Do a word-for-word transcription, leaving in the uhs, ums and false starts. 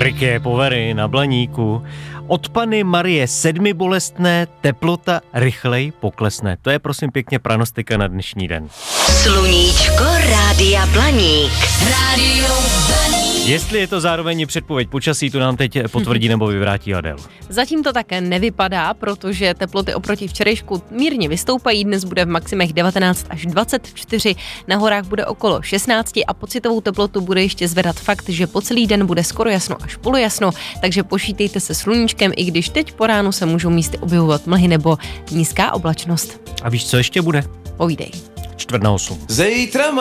Friky Powery na Blaníku. Od Panny Marie sedmibolestné, teplota rychleji poklesne. To je prosím pěkně pranostika na dnešní den. Sluníčko Rádia Blaník. Rádio Blaník. Jestli je to zároveň předpověď počasí, to nám teď potvrdí nebo vyvrátí Adel. Zatím to také nevypadá, protože teploty oproti včerejšku mírně vystoupají. Dnes bude v maximech devatenáct až dvacet čtyři, na horách bude okolo šestnáct a pocitovou teplotu bude ještě zvedat fakt, že po celý den bude skoro jasno až polojasno, takže počítejte se sluníčkem, i když teď po ránu se můžou místy objevovat mlhy nebo nízká oblačnost. A víš, co ještě bude? Povídej. Čtvrt na osm. Zítra